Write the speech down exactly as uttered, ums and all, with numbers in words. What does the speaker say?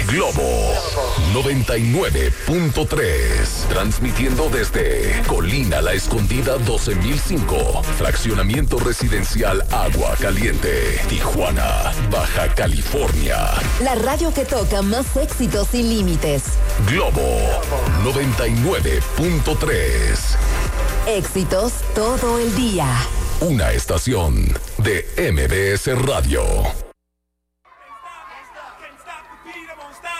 Globo noventa y nueve punto tres. Transmitiendo desde Colina La Escondida doce mil cinco. Fraccionamiento residencial Agua Caliente. Tijuana, Baja California. La radio que toca más éxitos sin límites. Globo noventa y nueve punto tres. Éxitos todo el día. Una estación de M B S Radio.